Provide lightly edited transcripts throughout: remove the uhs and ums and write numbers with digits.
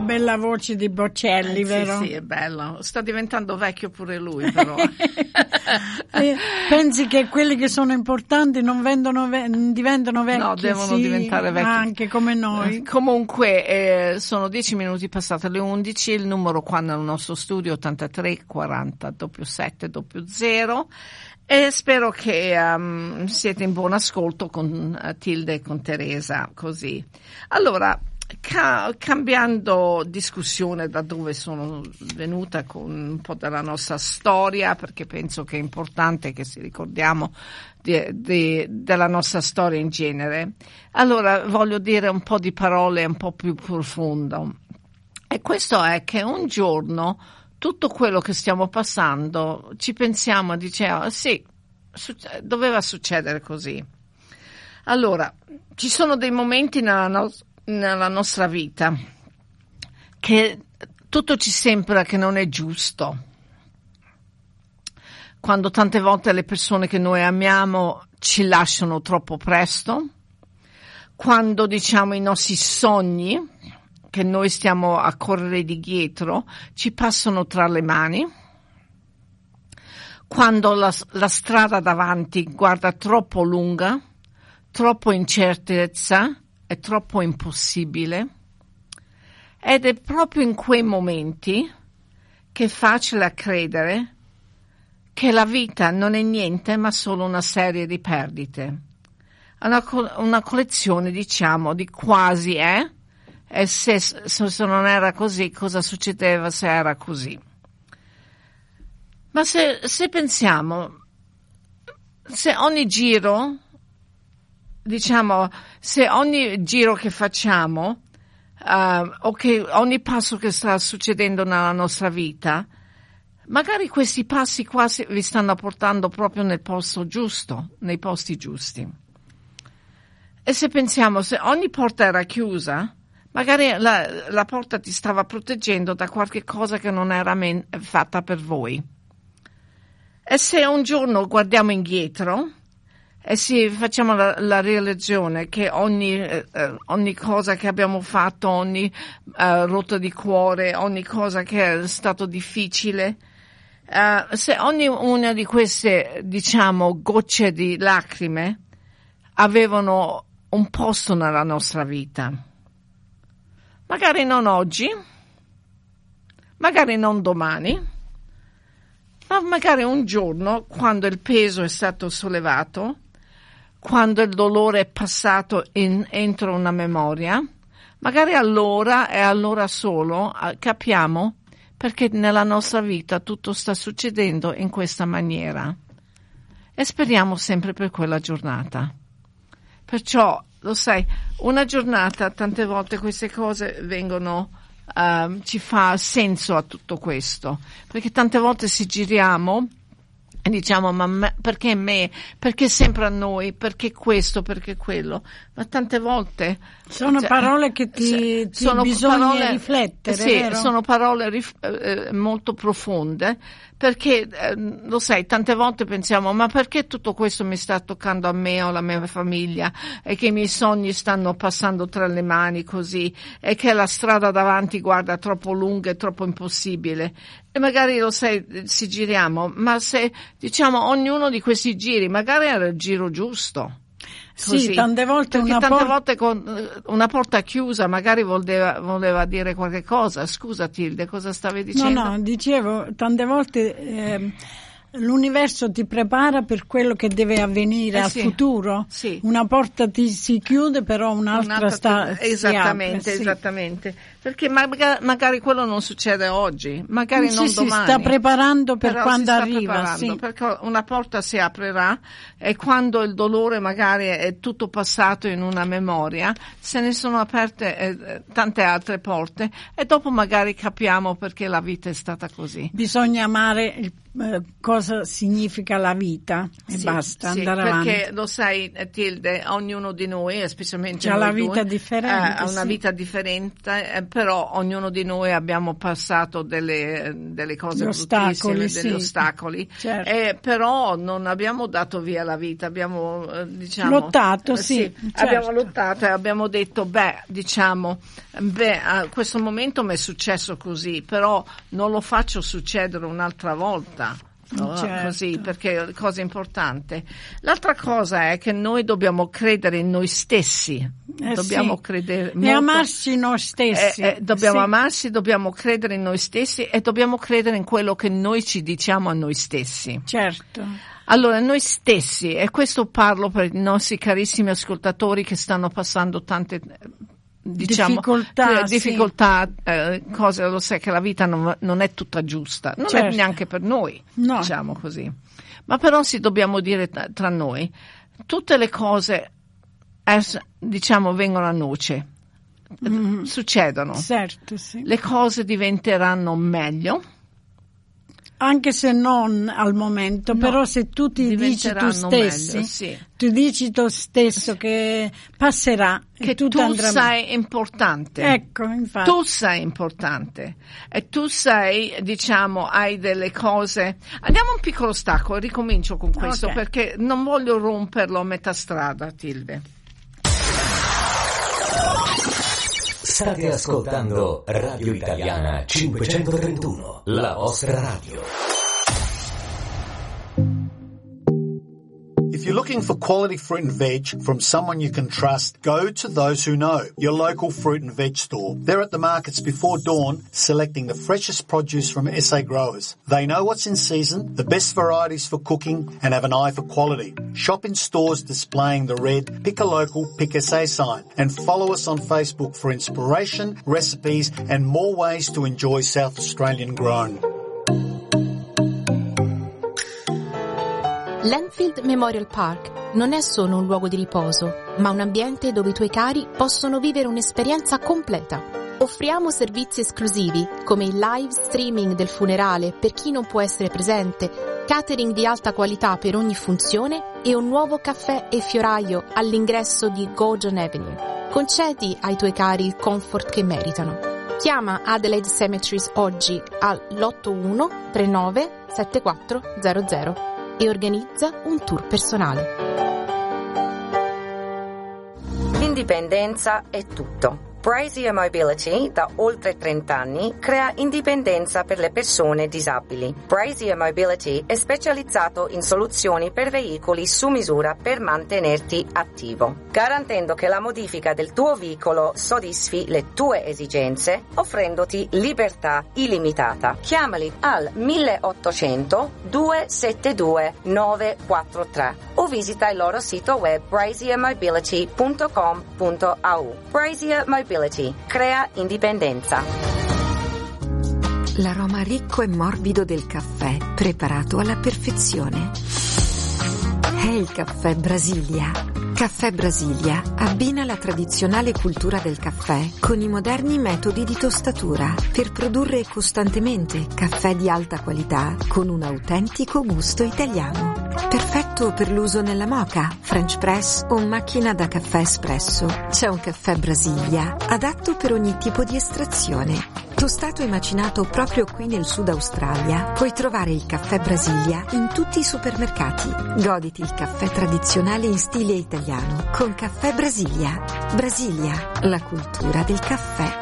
bella voce di Bocelli, vero? Sì, è bello. Sta diventando vecchio pure lui, però. Pensi che quelli che sono importanti non diventano vecchi? No, devono diventare vecchi. Anche come noi. Comunque, sono 10 minuti passate le 11, il numero qua nel nostro studio 83 40 77 00. E spero che siete in buon ascolto con Tilde e con Teresa, così. Allora, cambiando discussione da dove sono venuta, con un po' della nostra storia, perché penso che è importante che ci ricordiamo della nostra storia in genere. Allora, voglio dire un po' di parole un po' più profondo. E questo è che un giorno tutto quello che stiamo passando ci pensiamo e diciamo sì, doveva succedere così. Allora, ci sono dei momenti nella nostra vita che tutto ci sembra che non è giusto. Quando tante volte le persone che noi amiamo ci lasciano troppo presto, quando diciamo i nostri sogni che noi stiamo a correre di dietro ci passano tra le mani, quando la strada davanti guarda troppo lunga, troppo incertezza e troppo impossibile, ed è proprio in quei momenti che è facile credere che la vita non è niente ma solo una serie di perdite, una collezione diciamo di quasi e se non era così, cosa succedeva se era così? Ma se pensiamo, se ogni giro, diciamo, se ogni giro che facciamo, o che ogni passo che sta succedendo nella nostra vita, magari questi passi quasi vi stanno portando proprio nel posto giusto, nei posti giusti. E se pensiamo, se ogni porta era chiusa, magari la porta ti stava proteggendo da qualche cosa che non era fatta per voi. E se un giorno guardiamo indietro e facciamo la realizzazione che ogni cosa che abbiamo fatto, ogni rotto di cuore, ogni cosa che è stato difficile, se ognuna di queste, diciamo, gocce di lacrime avevano un posto nella nostra vita. Magari non oggi, magari non domani, ma magari un giorno, quando il peso è stato sollevato, quando il dolore è passato entro una memoria, magari allora e allora solo capiamo perché nella nostra vita tutto sta succedendo in questa maniera. E speriamo sempre per quella giornata. Perciò, lo sai, una giornata, tante volte queste cose vengono, ci fa senso a tutto questo, perché tante volte ci giriamo e diciamo ma perché me, perché sempre a noi, perché questo, perché quello, ma tante volte sono parole che ti bisogna riflettere, sì, vero? Sono parole molto profonde, perché lo sai, tante volte pensiamo ma perché tutto questo mi sta toccando a me o alla mia famiglia, e che i miei sogni stanno passando tra le mani così, e che la strada davanti guarda troppo lunga e troppo impossibile. E magari lo sai, ci giriamo, ma se diciamo ognuno di questi giri magari era il giro giusto. Così. Sì, tante volte volte con una porta chiusa magari voleva dire qualche cosa. Scusa Tilde, cosa stavi dicendo? No, dicevo, tante volte l'universo ti prepara per quello che deve avvenire al futuro. Sì. Una porta si chiude, però un'altra si apre. Esattamente. Perché magari quello non succede oggi, magari non domani. Si sta preparando per però quando arriva. Perché una porta si aprirà e quando il dolore magari è tutto passato in una memoria, se ne sono aperte tante altre porte, e dopo magari capiamo perché la vita è stata così. Bisogna amare cosa significa la vita e basta, andare avanti. Perché lo sai, Tilde, ognuno di noi, specialmente c'ha noi la vita differente, ha una vita differente, però ognuno di noi abbiamo passato delle cose bruttissime, degli ostacoli, certo. però non abbiamo dato via la vita, abbiamo lottato, certo. Abbiamo lottato e abbiamo detto, a questo momento mi è successo così, però non lo faccio succedere un'altra volta. No? Certo. Così, perché è cosa importante. L'altra cosa è che noi dobbiamo credere in noi stessi, dobbiamo credere e amarsi noi stessi. Dobbiamo amarsi, dobbiamo credere in noi stessi e dobbiamo credere in quello che noi ci diciamo a noi stessi. Certo. Allora, noi stessi, e questo parlo per i nostri carissimi ascoltatori che stanno passando tante difficoltà, cose, lo sai che la vita non è tutta giusta, non è neanche per noi, diciamo così. Ma però dobbiamo dire tra noi, tutte le cose, vengono a noce, succedono. Certo, sì. Le cose diventeranno meglio. Anche se non al momento, però se tu ti dici tu stessi, tu dici tu stesso che passerà, che tu sei importante. Ecco, infatti. Tu sei importante e tu sei, hai delle cose. Andiamo a un piccolo stacco e ricomincio con questo perché non voglio romperlo a metà strada, Tilde. State ascoltando Radio Italiana 531, la vostra radio. If you're looking for quality fruit and veg from someone you can trust, go to Those Who Know, your local fruit and veg store. They're at the markets before dawn, selecting the freshest produce from SA growers. They know what's in season, the best varieties for cooking, and have an eye for quality. Shop in stores displaying the red Pick a Local, Pick SA sign, and follow us on Facebook for inspiration, recipes, and more ways to enjoy South Australian grown. L'Enfield Memorial Park non è solo un luogo di riposo, ma un ambiente dove i tuoi cari possono vivere un'esperienza completa. Offriamo servizi esclusivi come il live streaming del funerale per chi non può essere presente, catering di alta qualità per ogni funzione e un nuovo caffè e fioraio all'ingresso di Gordon Avenue. Concedi ai tuoi cari il comfort che meritano. Chiama Adelaide Cemeteries oggi all'81 39 7400 e organizza un tour personale. L'indipendenza è tutto. Brazier Mobility, da oltre 30 anni, crea indipendenza per le persone disabili. Brazier Mobility è specializzato in soluzioni per veicoli su misura per mantenerti attivo, garantendo che la modifica del tuo veicolo soddisfi le tue esigenze, offrendoti libertà illimitata. Chiamali al 1800 272 943 o visita il loro sito web braziermobility.com.au. Brazier Mobility crea indipendenza. L'aroma ricco e morbido del caffè, preparato alla perfezione. È il caffè Brasilia. Caffè Brasilia abbina la tradizionale cultura del caffè con i moderni metodi di tostatura per produrre costantemente caffè di alta qualità con un autentico gusto italiano. Perfetto per l'uso nella moka, French press o macchina da caffè espresso. C'è un caffè Brasilia adatto per ogni tipo di estrazione. Tostato e macinato proprio qui nel Sud Australia, puoi trovare il caffè Brasilia in tutti i supermercati. Goditi il caffè tradizionale in stile italiano con Caffè Brasilia. Brasilia, la cultura del caffè.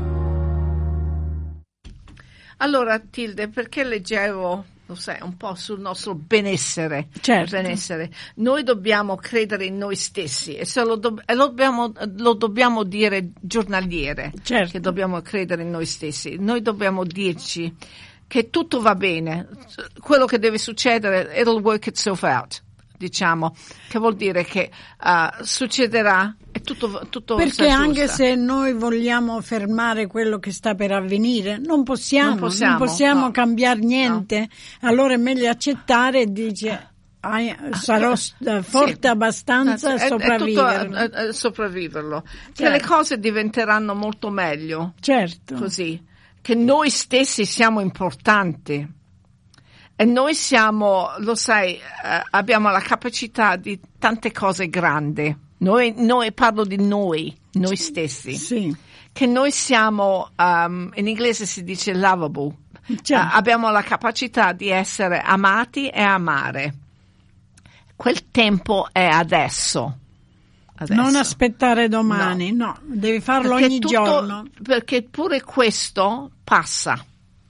Allora, Tilde, perché leggevo, lo sai, un po' sul nostro benessere. Certo. Benessere. Noi dobbiamo credere in noi stessi e lo dobbiamo dire giornaliere, certo, che dobbiamo credere in noi stessi. Noi dobbiamo dirci che tutto va bene, quello che deve succedere, it'll work itself out. Diciamo, che vuol dire che succederà e tutto perché anche se noi vogliamo fermare quello che sta per avvenire non possiamo no. Cambiare niente, no. Allora è meglio accettare e dice sarò forte abbastanza a sopravviverlo, certo. Che le cose diventeranno molto meglio, certo, così che noi stessi siamo importanti E noi siamo, lo sai, abbiamo la capacità di tante cose grandi. Noi parlo di noi stessi. Sì. Che noi siamo, in inglese si dice lovable. Abbiamo la capacità di essere amati e amare. Quel tempo è adesso. Non aspettare domani, no, devi farlo perché ogni giorno. Perché pure questo passa.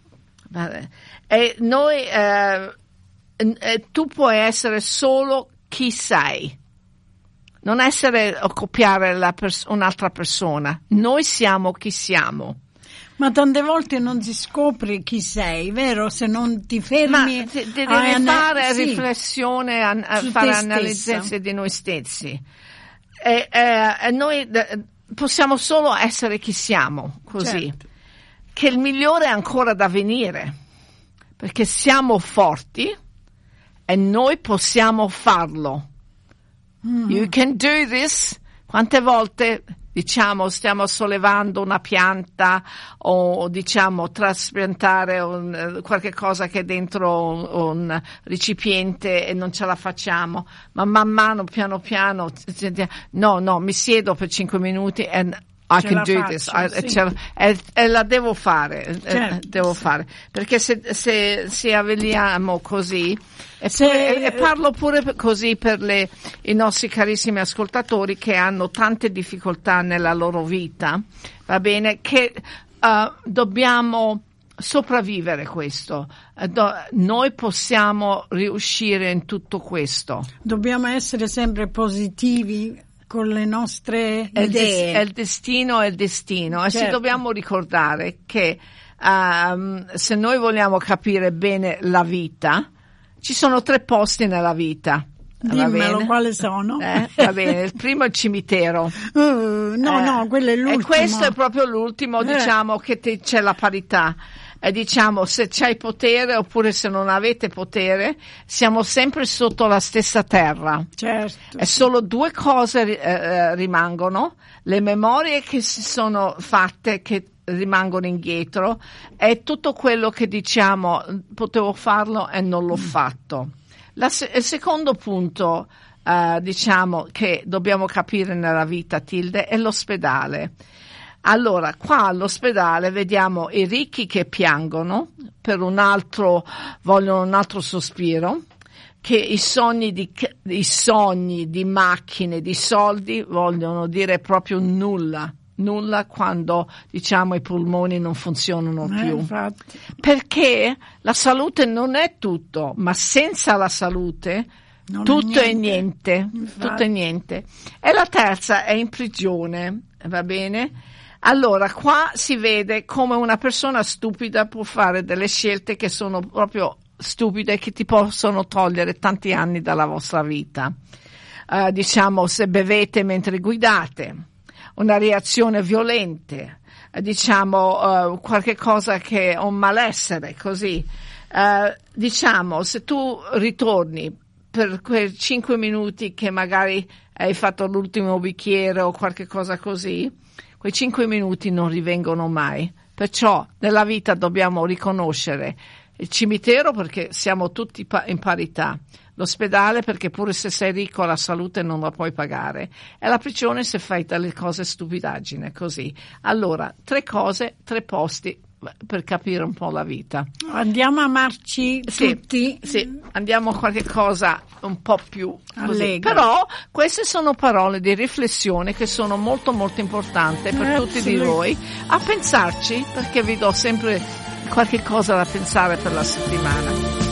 E noi, tu puoi essere solo chi sei. Non essere o copiare un'altra persona. Noi siamo chi siamo. Ma tante volte non si scopri chi sei, vero? Se non ti fermi. Ma devi fare riflessione, fare analisi di noi stessi. E noi possiamo solo essere chi siamo, così. Certo. Che il migliore è ancora da venire, perché siamo forti e noi possiamo farlo. You can do this. Quante volte diciamo stiamo sollevando una pianta o diciamo traspiantare qualche cosa che è dentro un recipiente e non ce la facciamo, ma man mano piano no, mi siedo per 5 minuti e I can do this, e la devo fare, certo, devo fare, perché se avveliamo così, e parlo pure così per i nostri carissimi ascoltatori che hanno tante difficoltà nella loro vita, va bene, che dobbiamo sopravvivere questo, noi possiamo riuscire in tutto questo. Dobbiamo essere sempre positivi con le nostre idee. È il destino. E certo, ci dobbiamo ricordare che se noi vogliamo capire bene la vita, ci sono 3 posti nella vita. Dimmelo, quali sono? Va bene, il primo è il cimitero. No, quello è l'ultimo. E questo è proprio l'ultimo, diciamo che c'è la parità. Diciamo, se c'hai potere oppure se non avete potere, siamo sempre sotto la stessa terra. Certo. E solo 2 cose rimangono: le memorie che si sono fatte, che rimangono indietro, e tutto quello che diciamo potevo farlo e non l'ho fatto. Il secondo punto, diciamo, che dobbiamo capire nella vita, Tilde, è l'ospedale. Allora, qua all'ospedale vediamo i ricchi che piangono vogliono un altro sospiro, che i sogni di macchine, di soldi vogliono dire proprio nulla quando, diciamo, i polmoni non funzionano più. Infatti. Perché la salute non è tutto, ma senza la salute tutto è niente. Tutto è niente. E la terza è in prigione, va bene? Allora, qua si vede come una persona stupida può fare delle scelte che sono proprio stupide, che ti possono togliere tanti anni dalla vostra vita. Diciamo, se bevete mentre guidate, una reazione violenta, diciamo, qualche cosa che è un malessere, così. Diciamo, se tu ritorni per quei 5 minuti che magari hai fatto l'ultimo bicchiere o qualche cosa così, quei 5 minuti non rivengono mai. Perciò nella vita dobbiamo riconoscere il cimitero, perché siamo tutti in parità, l'ospedale perché pure se sei ricco la salute non la puoi pagare, e la prigione se fai delle cose stupidaggine, così. Allora, 3 cose, 3 posti per capire un po' la vita. Andiamo a amarci tutti. Sì, andiamo a qualche cosa un po' più così. Però queste sono parole di riflessione che sono molto molto importanti per tutti di voi, a pensarci, perché vi do sempre qualche cosa da pensare per la settimana.